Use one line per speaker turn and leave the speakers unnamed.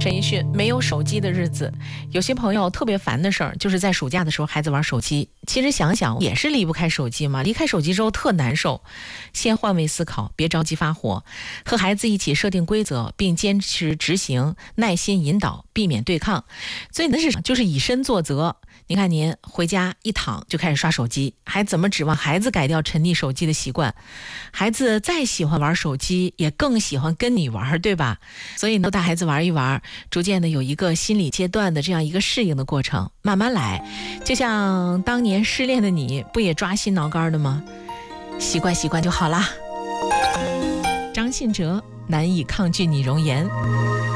陈奕迅没有手机的日子。有些朋友特别烦的事儿，就是在暑假的时候孩子玩手机。其实想想也是离不开手机嘛，离开手机之后特难受。先换位思考，别着急发火，和孩子一起设定规则，并坚持执行，耐心引导，避免对抗。所以呢，就是以身作则。你看您回家一躺就开始刷手机，还怎么指望孩子改掉沉溺手机的习惯？孩子再喜欢玩手机，也更喜欢跟你玩，对吧？所以呢，带孩子玩一玩，逐渐的有一个心理阶段的这样一个适应的过程，慢慢来。就像当年失恋的你，不也抓心挠肝的吗？习惯就好啦。张信哲，难以抗拒你容颜。